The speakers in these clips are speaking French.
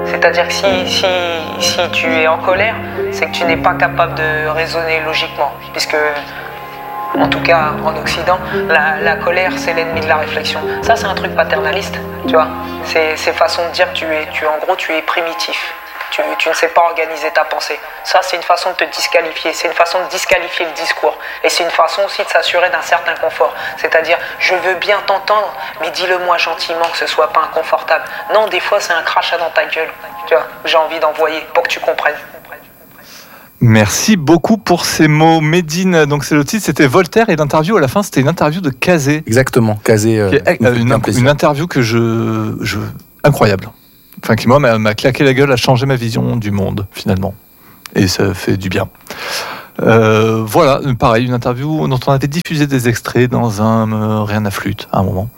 C'est-à-dire que si tu es en colère, c'est que tu n'es pas capable de raisonner logiquement. Puisque, en tout cas en Occident, la colère c'est l'ennemi de la réflexion. Ça c'est un truc paternaliste, tu vois. C'est façon de dire que tu es primitif. Tu ne sais pas organiser ta pensée. Ça, c'est une façon de te disqualifier. C'est une façon de disqualifier le discours. Et c'est une façon aussi de s'assurer d'un certain confort. C'est-à-dire, je veux bien t'entendre, mais dis-le-moi gentiment que ce soit pas inconfortable. Non, des fois, c'est un crachat dans ta gueule. Tu vois, j'ai envie d'envoyer pour que tu comprennes. Merci beaucoup pour ces mots. Médine, donc c'est le titre, c'était Voltaire, et l'interview à la fin, c'était une interview de Kazé. Exactement, Kazé. Une interview que incroyable. Enfin, qui moi m'a claqué la gueule, a changé ma vision du monde finalement, et ça fait du bien. Voilà, pareil, une interview dont on avait diffusé des extraits dans un Rien à flûte à un moment.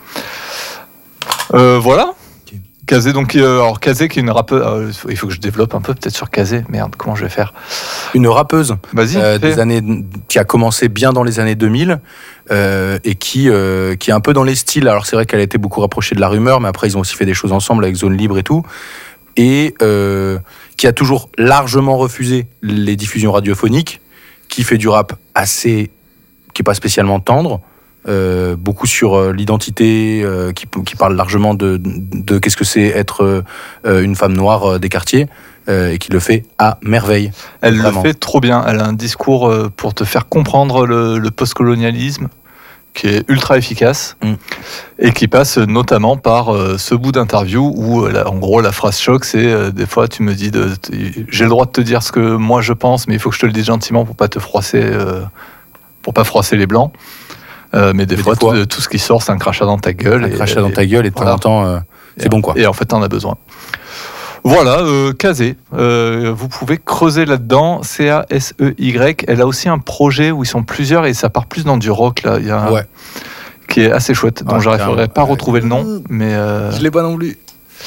Voilà. Okay. Kazé, donc alors Kazé qui est une rappeuse. Il faut que je développe un peu peut-être sur Kazé. Merde, comment je vais faire ? Une rappeuse. Vas-y. Qui a commencé bien dans les années 2000. Et qui est un peu dans les styles. Alors c'est vrai qu'elle a été beaucoup rapprochée de La Rumeur, mais après ils ont aussi fait des choses ensemble avec Zone Libre et tout, et qui a toujours largement refusé les diffusions radiophoniques, qui fait du rap qui est pas spécialement tendre, beaucoup sur l'identité, qui parle largement de qu'est-ce que c'est être une femme noire des quartiers. Et qui le fait à merveille. Elle vraiment. Le fait trop bien. Elle a un discours pour te faire comprendre le postcolonialisme qui est ultra efficace et qui passe notamment par ce bout d'interview où, en gros, la phrase choc, c'est des fois tu me dis j'ai le droit de te dire ce que moi je pense, mais il faut que je te le dise gentiment pour pas te froisser, pour pas froisser les blancs. Mais des fois, tout ce qui sort, c'est un crachat dans ta gueule. Un crachat dans ta gueule et de temps en temps, c'est bon quoi. Et en fait, t'en as besoin. Voilà, Kazé, vous pouvez creuser là-dedans, Casey. Elle a aussi un projet où ils sont plusieurs et ça part plus dans du rock là. Il y a qui est assez chouette, dont j'arriverai pas à retrouver le nom, mais je l'ai pas non plus.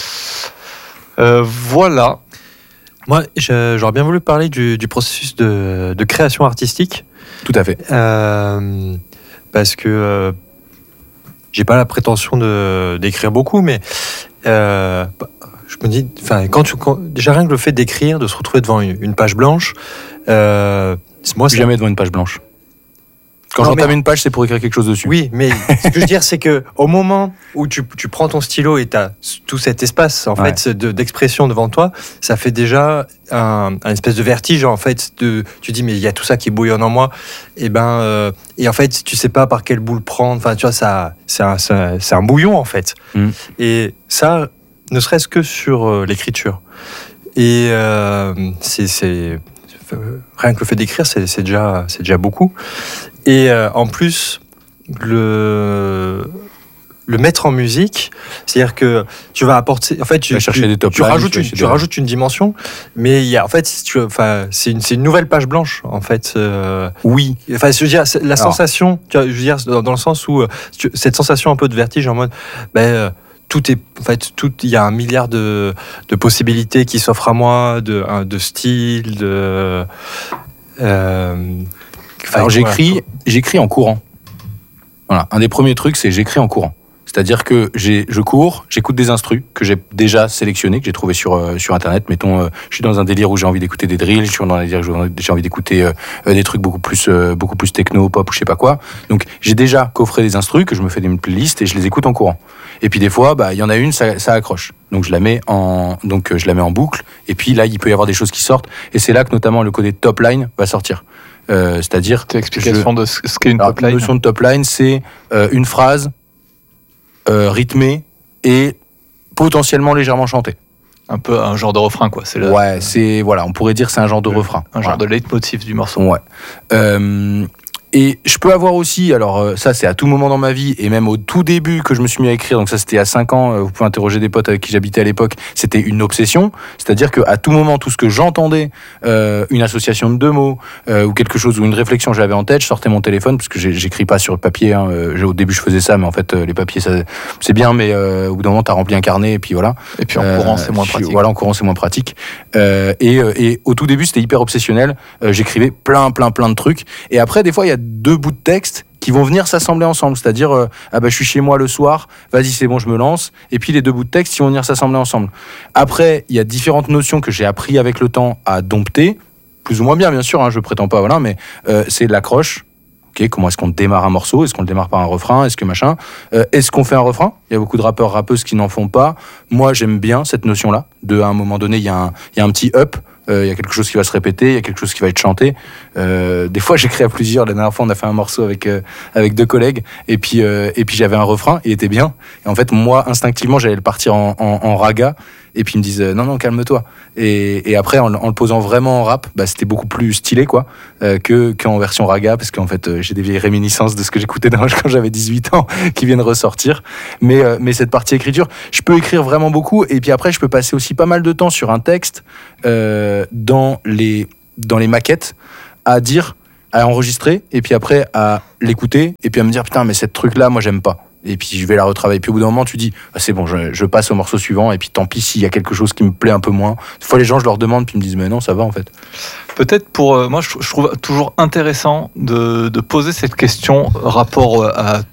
Voilà. Moi, j'aurais bien voulu parler du processus de création artistique. Tout à fait. Parce que j'ai pas la prétention d'écrire beaucoup, mais je me dis, déjà rien que le fait d'écrire, de se retrouver devant une page blanche, moi, jamais devant une page blanche. Quand j'entame une page, c'est pour écrire quelque chose dessus. Oui, mais ce que je veux dire, c'est que au moment où tu prends ton stylo et tu as tout cet espace fait d'expression devant toi, ça fait déjà un espèce de vertige en fait. Tu dis mais il y a tout ça qui bouillonne en moi, et en fait tu sais pas par quelle boule prendre. Enfin tu vois ça, c'est un bouillon en fait. Et ça, ne serait-ce que sur l'écriture. Et c'est rien que le fait d'écrire, c'est déjà beaucoup. Et en plus, le mettre en musique, c'est-à-dire que tu vas apporter, en fait, tu rajoutes une dimension, mais il y a, en fait, c'est une nouvelle page blanche, en fait. Oui. Enfin, je veux dire, la sensation, je veux dire, dans le sens où cette sensation un peu de vertige, en mode, il y a un milliard de possibilités qui s'offrent à moi, de style, alors j'écris en courant. Voilà, un des premiers trucs, c'est j'écris en courant. C'est-à-dire que je cours, j'écoute des instrus que j'ai déjà sélectionnés, que j'ai trouvés sur Internet. Mettons, je suis dans un délire où j'ai envie d'écouter des drills, je suis dans un délire où j'ai envie d'écouter des trucs beaucoup plus techno, pop ou je sais pas quoi. Donc j'ai déjà coffré des instrus, que je me fais des playlists et je les écoute en courant. Et puis des fois, il y en a une, ça accroche. Donc je la mets en boucle. Et puis là, il peut y avoir des choses qui sortent. Et c'est là que notamment le côté top line va sortir. C'est-à-dire... Explication de ce qu'est une top line. La notion de top line, c'est une phrase rythmée et potentiellement légèrement chantée. Un peu un genre de refrain, quoi. On pourrait dire que c'est un genre de refrain. Un genre de leitmotiv du morceau. Ouais. Et je peux avoir aussi, alors ça c'est à tout moment dans ma vie, et même au tout début que je me suis mis à écrire, donc ça c'était à 5 ans, vous pouvez interroger des potes avec qui j'habitais à l'époque, c'était une obsession, c'est-à-dire qu'à tout moment, tout ce que j'entendais, une association de deux mots, ou quelque chose, ou une réflexion que j'avais en tête, je sortais mon téléphone, parce que j'écris pas sur le papier, au début je faisais ça, mais en fait les papiers c'est bien, mais au bout d'un moment t'as rempli un carnet, et puis voilà. Et puis en courant c'est moins pratique. Voilà, en courant c'est moins pratique. Et au tout début c'était hyper obsessionnel, j'écrivais plein de trucs, et après des fois il y a deux bouts de texte qui vont venir s'assembler ensemble. C'est-à-dire, je suis chez moi le soir, vas-y, c'est bon, je me lance. Et puis, les deux bouts de texte, ils vont venir s'assembler ensemble. Après, il y a différentes notions que j'ai appris avec le temps à dompter, plus ou moins bien, bien sûr, hein, je prétends pas, voilà, mais c'est l'accroche. Okay, comment est-ce qu'on démarre un morceau ? Est-ce qu'on le démarre par un refrain ? Est-ce que machin ? Est-ce qu'on fait un refrain ? Il y a beaucoup de rappeurs, rappeuses qui n'en font pas. Moi, j'aime bien cette notion-là. À un moment donné, il y a un petit up. Il y a quelque chose qui va se répéter, il y a quelque chose qui va être chanté. Des fois, j'écris à plusieurs. La dernière fois, on a fait un morceau avec 2 collègues, et puis j'avais un refrain, il était bien. Et en fait, moi, instinctivement, j'allais le partir en raga. Et puis ils me disent non, calme-toi. Et après, en le posant vraiment en rap, c'était beaucoup plus stylé, quoi, qu'en version raga, parce qu'en fait, j'ai des vieilles réminiscences de ce que j'écoutais quand j'avais 18 ans qui viennent ressortir. Mais cette partie écriture, je peux écrire vraiment beaucoup, et puis après, je peux passer aussi pas mal de temps sur un texte, dans les maquettes, à enregistrer, et puis après, à l'écouter, et puis à me dire, putain, mais cette truc-là, moi, j'aime pas. Et puis je vais la retravailler. Puis au bout d'un moment, tu dis, c'est bon, je passe au morceau suivant. Et puis tant pis s'il y a quelque chose qui me plaît un peu moins. Des fois, les gens, je leur demande, puis ils me disent, mais non, ça va en fait. Peut-être pour moi, je trouve toujours intéressant de poser cette question rapport à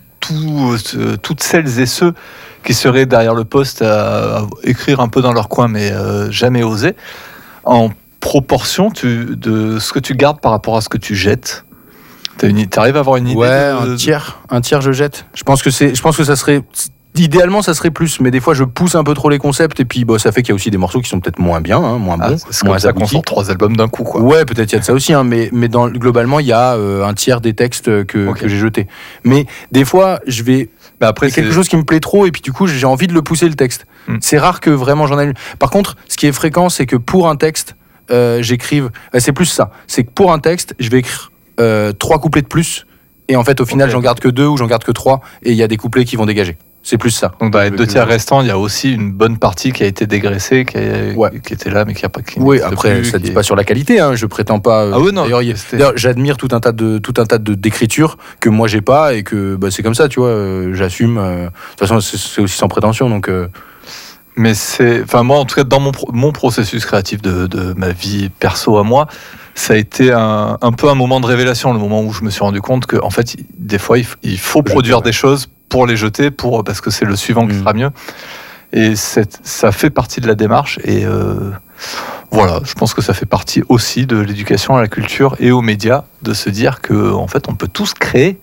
toutes celles et ceux qui seraient derrière le poste à écrire un peu dans leur coin, mais jamais oser. En proportion de ce que tu gardes par rapport à ce que tu jettes. T'arrives à avoir une idée? Ouais, un tiers je jette. Je pense que ça serait, idéalement ça serait plus, mais des fois je pousse un peu trop les concepts, et puis ça fait qu'il y a aussi des morceaux qui sont peut-être moins bien, moins bons. C'est comme ça qu'on sort 3 albums d'un coup, quoi. Ouais, peut-être il y a de ça aussi, mais globalement il y a un tiers des textes que j'ai jetés. Mais des fois je vais... après, il y a quelque chose qui me plaît trop, et puis du coup j'ai envie de le pousser, le texte. C'est rare que vraiment j'en ai... Par contre, ce qui est fréquent, c'est que pour un texte, j'écrive... c'est plus ça, c'est que pour un texte, je vais écrire 3 couplets de plus, et en fait au final j'en garde que 2 ou j'en garde que 3, et il y a des couplets qui vont dégager. C'est plus ça. Donc dans les 2 tiers restants, il y a aussi une bonne partie qui a été dégraissée, qui était là, mais qui a pas... Oui, après ça ne dit pas sur la qualité, hein, je prétends pas... non. D'ailleurs, j'admire tout un tas d'écritures que moi j'ai pas, et que c'est comme ça, tu vois, j'assume. De toute façon, c'est aussi sans prétention, donc... Mais moi en tout cas, dans mon processus créatif de ma vie perso à moi, ça a été un peu un moment de révélation, le moment où je me suis rendu compte qu'en fait, des fois, il faut produire des choses pour les jeter, parce que c'est le suivant qui sera mieux. Et ça fait partie de la démarche. Et voilà, je pense que ça fait partie aussi de l'éducation à la culture et aux médias, de se dire qu'en fait, on peut tous créer.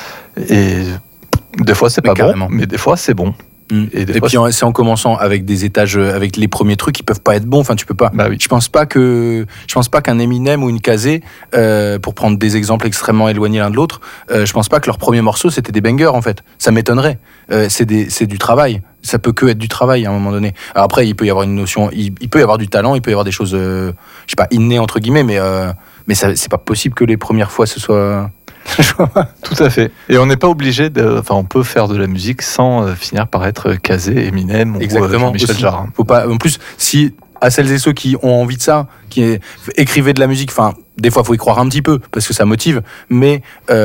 Et des fois, c'est pas bon, mais des fois, c'est bon. Et puis c'est en commençant avec des étages, avec les premiers trucs qui peuvent pas être bons. Enfin, tu peux pas. Oui. Je pense pas qu'un Eminem ou une Kazé, pour prendre des exemples extrêmement éloignés l'un de l'autre, je pense pas que leur premier morceau c'était des bangers en fait. Ça m'étonnerait. C'est du travail. Ça peut que être du travail à un moment donné. Alors après, il peut y avoir une notion, il peut y avoir du talent, il peut y avoir des choses, je sais pas, innées entre guillemets, mais ça, c'est pas possible que les premières fois ce soit. Tout à fait. Et on n'est pas obligé on peut faire de la musique sans finir par être Kazé, Eminem ou Michel Jarre. Faut pas. En plus, si à celles et ceux qui ont envie de ça, qui écrivez de la musique, des fois faut y croire un petit peu parce que ça motive, mais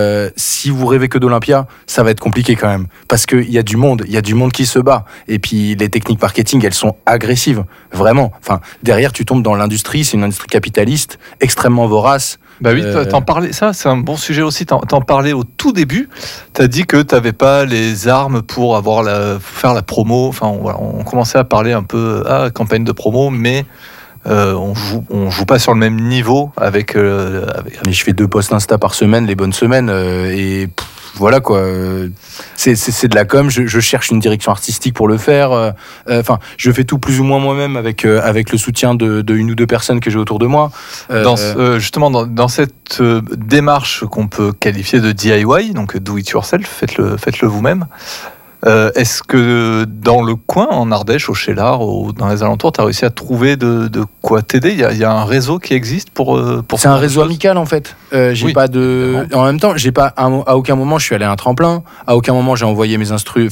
si vous rêvez que d'Olympia, ça va être compliqué quand même, parce qu'il y a du monde qui se bat, et puis les techniques marketing, elles sont agressives, vraiment. Derrière tu tombes dans l'industrie, c'est une industrie capitaliste extrêmement vorace. Oui, t'en parlais, ça c'est un bon sujet aussi, t'en parlais au tout début, t'as dit que t'avais pas les armes pour faire la promo, on commençait à parler un peu campagne de promo, mais on joue pas sur le même niveau avec... Mais je fais 2 posts Insta par semaine, les bonnes semaines, et voilà quoi. C'est de la com, je cherche une direction artistique pour le faire. Je fais tout plus ou moins moi-même avec le soutien de 1 ou 2 personnes que j'ai autour de moi. Justement, dans cette démarche qu'on peut qualifier de DIY, donc do it yourself, faites-le vous-même. Est-ce que dans le coin, en Ardèche, au Cheylard, ou dans les alentours, tu as réussi à trouver de quoi t'aider ? Il y a un réseau qui existe pour c'est un réseau amical en fait. J'ai pas de. En même temps, j'ai pas à aucun moment je suis allé à un tremplin. À aucun moment j'ai envoyé mes instrus,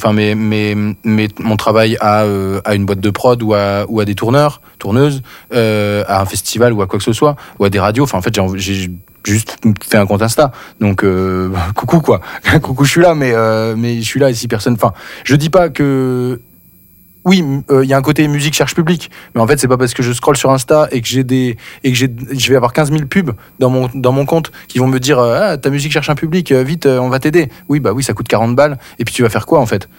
mon travail à une boîte de prod ou à des tourneuses, à un festival ou à quoi que ce soit, ou à des radios. En fait, j'ai juste fait un compte Insta, donc coucou quoi, coucou, je suis là, mais je suis là et si personne, je dis pas que oui, il y a un côté musique cherche public, mais en fait c'est pas parce que je scrolle sur Insta et que je vais avoir 15 000 pubs dans mon compte qui vont me dire ta musique cherche un public, vite on va t'aider. Oui, bah oui, ça coûte 40 balles et puis tu vas faire quoi en fait?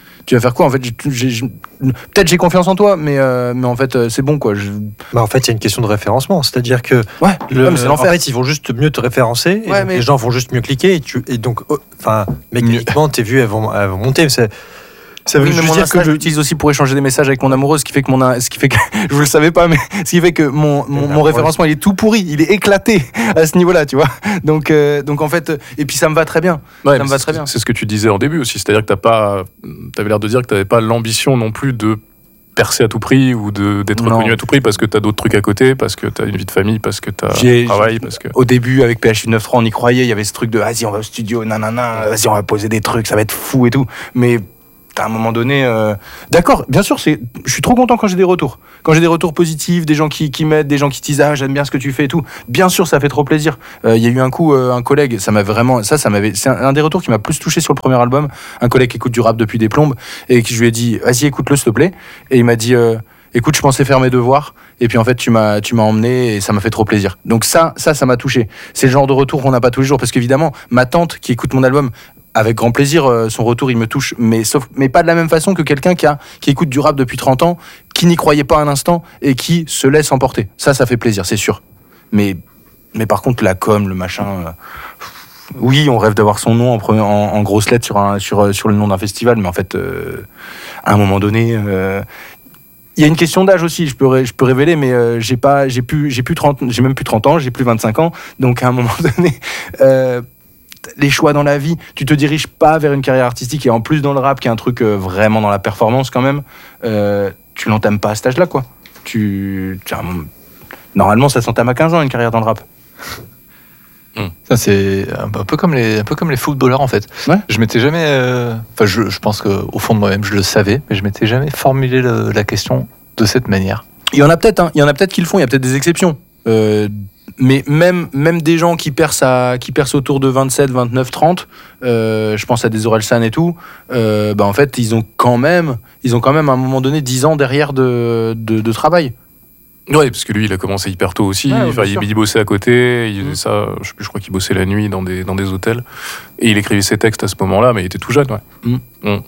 Peut-être j'ai confiance en toi, mais en fait c'est bon quoi. Bah en fait il y a une question de référencement, c'est-à-dire que mais c'est l'enfer. En fait ils vont juste mieux te référencer, et les gens vont juste mieux cliquer et donc mécaniquement tes vues elles vont monter. Ça veut juste dire que je l'utilise aussi pour échanger des messages avec mon amoureuse, ce qui fait que je vous le savais pas, mais ce qui fait que mon référencement il est tout pourri, il est éclaté à ce niveau-là, tu vois. Donc en fait, et puis ça me va très bien. Ça me va très bien. C'est ce que tu disais en début aussi, c'est-à-dire que t'avais l'air de dire que t'avais pas l'ambition non plus de percer à tout prix ou d'être reconnu à tout prix parce que t'as d'autres trucs à côté, parce que t'as une vie de famille, parce que t'as un travail, parce que... Au début, avec PH 9.3, on y croyait, il y avait ce truc de vas-y, on va au studio, nanana, vas-y, on va poser des trucs, ça va être fou et tout. Mais à un moment donné, d'accord, bien sûr, je suis trop content quand j'ai des retours. Quand j'ai des retours positifs, des gens qui m'aident, des gens qui disent j'aime bien ce que tu fais et tout. Bien sûr, ça fait trop plaisir. Il y a eu un coup, un collègue, c'est un des retours qui m'a plus touché sur le premier album. Un collègue qui écoute du rap depuis des plombes et qui je lui ai dit vas-y, écoute-le s'il te plaît. Et il m'a dit écoute, je pensais faire mes devoirs et puis en fait tu m'as emmené et ça m'a fait trop plaisir. Donc ça m'a touché. C'est le genre de retour qu'on n'a pas tous les jours parce qu'évidemment ma tante qui écoute mon album, avec grand plaisir, son retour il me touche, mais pas de la même façon que quelqu'un qui écoute du rap depuis 30 ans, qui n'y croyait pas un instant et qui se laisse emporter. Ça fait plaisir, c'est sûr. Mais par contre la com, le machin, oui, on rêve d'avoir son nom en grosses lettres sur le nom d'un festival, mais en fait à un moment donné il y a une question d'âge aussi, je peux révéler, mais j'ai même plus 30 ans, j'ai plus 25 ans, donc à un moment donné les choix dans la vie, tu te diriges pas vers une carrière artistique et en plus dans le rap qui est un truc vraiment dans la performance quand même, tu l'entames pas à cet âge-là quoi. Normalement ça s'entame à 15 ans une carrière dans le rap. Ça c'est un peu comme les footballeurs en fait. Ouais. Je m'étais jamais, je pense qu'au fond de moi-même je le savais, mais je m'étais jamais formulé la question de cette manière. Il y en a peut-être qui le font, il y a peut-être des exceptions. Mais même des gens qui percent autour de 27, 29, 30, je pense à des Orelsan et tout, en fait ils ont quand même à un moment donné 10 ans derrière de travail. Ouais, parce que lui il a commencé hyper tôt aussi, il bossait à côté, il faisait ça, je crois qu'il bossait la nuit dans des hôtels, et il écrivait ses textes à ce moment-là, mais il était tout jeune, ouais.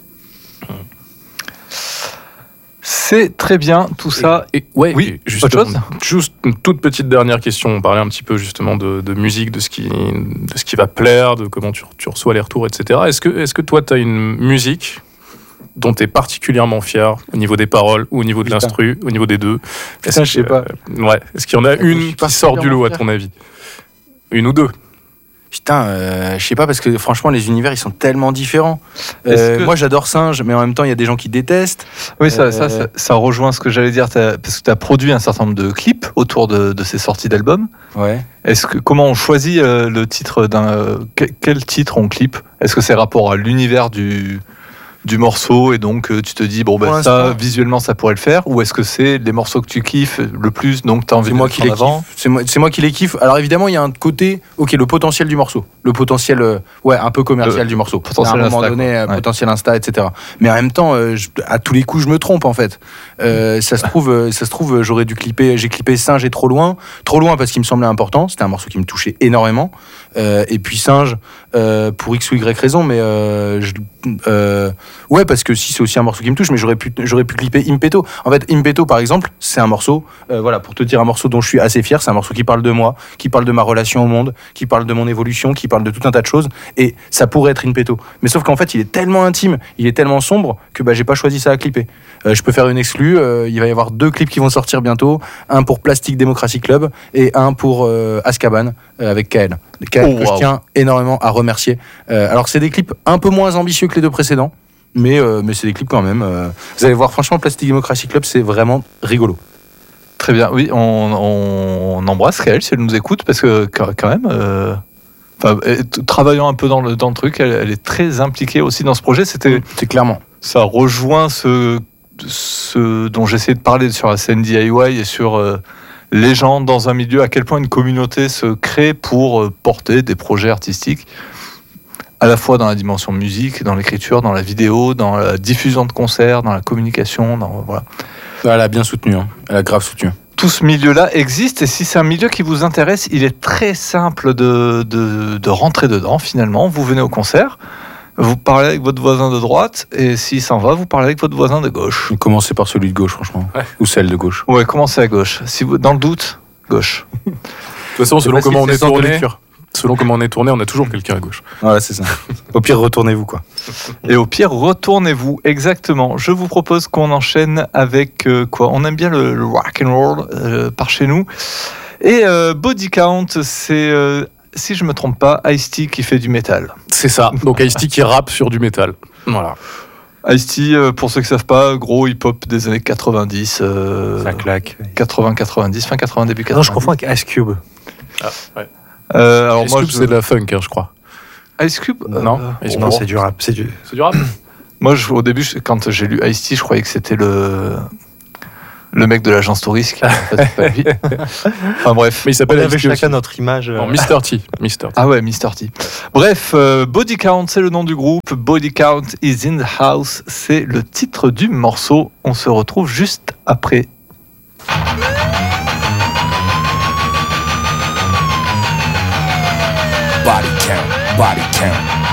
C'est très bien tout ça. Oui, juste une toute petite dernière question. On parlait un petit peu justement de musique, de ce qui va plaire, de comment tu reçois les retours, etc. Est-ce que toi, tu as une musique dont tu es particulièrement fier au niveau des paroles ou au niveau de l'instru, au niveau des deux? Je sais pas. Est-ce qu'il y en a une qui sort du lot à ton avis? Une ou deux? Putain, je sais pas parce que franchement les univers ils sont tellement différents. Moi j'adore Singe, mais en même temps il y a des gens qui détestent. Oui, ça rejoint ce que j'allais dire, parce que tu as produit un certain nombre de clips autour de ces sorties d'albums. Ouais. Comment on choisit le titre quel titre on clip? Est-ce que c'est rapport à l'univers du morceau et donc tu te dis ça visuellement ça pourrait le faire, ou est-ce que c'est les morceaux que tu kiffes le plus donc tu as envie de mettre en avant? C'est moi qui les kiffe. Alors évidemment il y a un côté le potentiel du morceau, le potentiel un peu commercial du morceau, potentiel à un moment donné potentiel Insta, etc. Mais en même temps à tous les coups je me trompe en fait. Ça se trouve j'ai clippé Singe et Trop loin parce qu'il me semblait important, c'était un morceau qui me touchait énormément, et puis Singe pour X ou Y raison, mais parce que si c'est aussi un morceau qui me touche, mais j'aurais pu clipper Impeto. En fait, Impeto, par exemple, c'est un morceau, pour te dire un morceau dont je suis assez fier, c'est un morceau qui parle de moi, qui parle de ma relation au monde, qui parle de mon évolution, qui parle de tout un tas de choses, et ça pourrait être Impeto. Mais sauf qu'en fait, il est tellement intime, il est tellement sombre, que j'ai pas choisi ça à clipper. Je peux faire une exclue, il va y avoir 2 clips qui vont sortir bientôt, un pour Plastic Democracy Club, et un pour Azkaban, avec Kael. Que je tiens énormément à remercier. Alors c'est des clips un peu moins ambitieux que les 2 précédents, mais c'est des clips quand même. Vous allez voir, franchement, Plastic Democracy Club, c'est vraiment rigolo. Très bien, oui, on embrasse Kael si elle nous écoute, parce que quand même, travaillant un peu dans le truc, elle est très impliquée aussi dans ce projet. C'est clairement. Ça rejoint ce dont j'essayais de parler sur la scène DIY et sur les gens dans un milieu, à quel point une communauté se crée pour porter des projets artistiques. à la fois dans la dimension musique, dans l'écriture, dans la vidéo, dans la diffusion de concerts, dans la communication, voilà. Elle a bien soutenu, hein. Elle a grave soutenu. Tout ce milieu-là existe, et si c'est un milieu qui vous intéresse, il est très simple de rentrer dedans, finalement. Vous venez au concert, vous parlez avec votre voisin de droite, et s'il s'en va, vous parlez avec votre voisin de gauche. Commencez par celui de gauche, franchement. Ouais. Ou celle de gauche. Ouais, commencez à gauche. Si vous, dans le doute, gauche. De toute façon, selon comment on est tourné, on a toujours quelqu'un à gauche. Voilà, c'est ça. Au pire, retournez-vous, quoi. Et au pire, retournez-vous, exactement. Je vous propose qu'on enchaîne avec quoi ? On aime bien le rock and roll par chez nous. Et Body Count, c'est, si je me trompe pas, Ice-T qui fait du métal. C'est ça. Donc Ice-T qui rappe sur du métal. Voilà. Ice-T, pour ceux qui ne savent pas, gros hip-hop des années 90. Ça claque. 80-90, fin 80, début 80. Non, je confonds avec Ice Cube. Ah, ouais. Alors Ice moi, Cube, c'est de la funk, hein, je crois. Ice Cube Non, Ice non, Cube. c'est du rap. C'est du rap. Moi, au début, quand j'ai lu Ice-T, je croyais que c'était le mec de l'agence touriste. Qui, en fait, c'est pas lui. Enfin bref. Mais il s'appelle On avait Ice-T chacun aussi. notre image. Non, Mr. T. Ah ouais, Mr. T. Bref, Body Count, c'est le nom du groupe. Body Count is in the house, c'est le titre du morceau. On se retrouve juste après. Body count, body count.